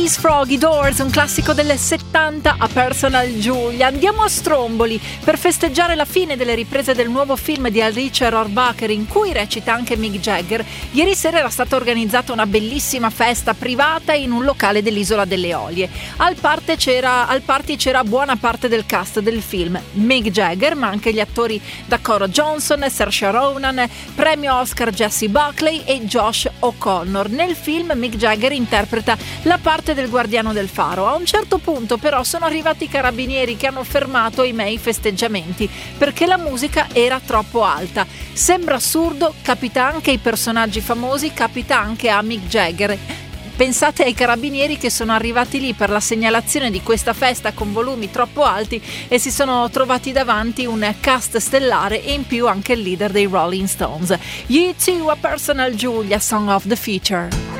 These Froggy Doors, un classico delle 70, a Personal Julia. Andiamo a Stromboli per festeggiare la fine delle riprese del nuovo film di Alicia Rohrwacher in cui recita anche Mick Jagger. Ieri sera era stata organizzata una bellissima festa privata in un locale dell'Isola delle Olie. Al party c'era buona parte del cast del film, Mick Jagger, ma anche gli attori Dakota Johnson, Saoirse Ronan, premio Oscar Jessie Buckley e Josh O'Connor. Nel film Mick Jagger interpreta la parte del guardiano del faro. A un certo punto però sono arrivati i carabinieri che hanno fermato i miei festeggiamenti perché la musica era troppo alta. Sembra assurdo, capita anche ai personaggi famosi, capita anche a Mick Jagger. Pensate ai carabinieri che sono arrivati lì per la segnalazione di questa festa con volumi troppo alti e si sono trovati davanti un cast stellare e in più anche il leader dei Rolling Stones. U2 a Personal Julia, Song of the Future.